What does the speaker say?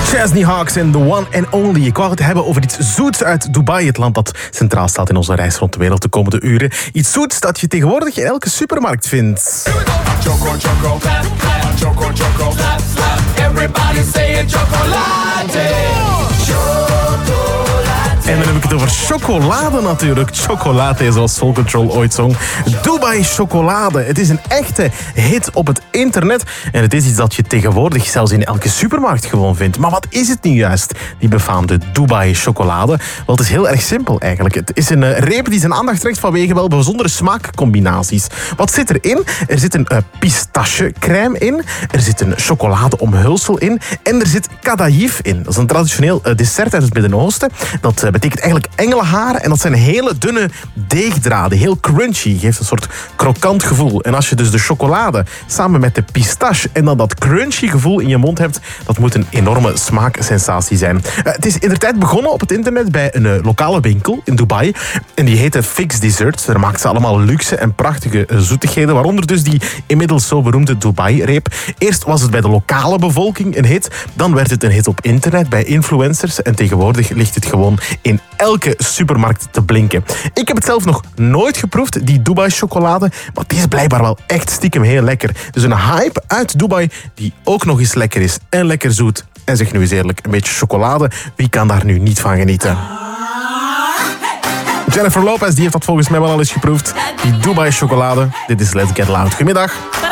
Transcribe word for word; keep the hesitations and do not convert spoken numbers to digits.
Chesney Hawks en The One and Only. Ik wou het hebben over iets zoets uit Dubai, het land dat centraal staat in onze reis rond de wereld de komende uren. Iets zoets dat je tegenwoordig in elke supermarkt vindt. Choco, choco, clap, clap. Choco, choco, slap, slap. Everybody say it, chocolate. En dan heb ik het over chocolade natuurlijk. Chocolate, zoals Soul Control ooit zong. Dubai chocolade. Het is een echte hit op het internet. En het is iets dat je tegenwoordig zelfs in elke supermarkt gewoon vindt. Maar wat is het nu juist, die befaamde Dubai chocolade? Wel, het is heel erg simpel eigenlijk. Het is een uh, reep die zijn aandacht trekt vanwege wel bijzondere smaakcombinaties. Wat zit erin? Er zit een uh, pistachecrème in. Er zit een chocoladeomhulsel in. En er zit kadayif in. Dat is een traditioneel uh, dessert uit het Midden-Oosten. Dat uh, betekent eigenlijk engelenharen. En dat zijn hele dunne deegdraden. Heel crunchy. Geeft een soort krokant gevoel. En als je dus de chocolade samen met de pistache en dan dat crunchy gevoel in je mond hebt, dat moet een enorme smaaksensatie zijn. Uh, het is inderdaad begonnen op het internet bij een uh, lokale winkel in Dubai. En die heette Fix Desserts. Daar maakt ze allemaal luxe en prachtige uh, zoetigheden. Waaronder dus die inmiddels zo beroemde Dubai-reep. Eerst was het bij de lokale bevolking een hit. Dan werd het een hit op internet bij influencers. En tegenwoordig ligt het gewoon in elke supermarkt te blinken. Ik heb het zelf nog nooit geproefd, die Dubai-chocolade. Maar het is blijkbaar wel echt stiekem heel lekker. Dus een hype uit Dubai die ook nog eens lekker is. En lekker zoet. En zeg nu eens eerlijk, een beetje chocolade. Wie kan daar nu niet van genieten? Jennifer Lopez die heeft dat volgens mij wel al eens geproefd. Die Dubai-chocolade. Dit is Let's Get Loud. Goedemiddag.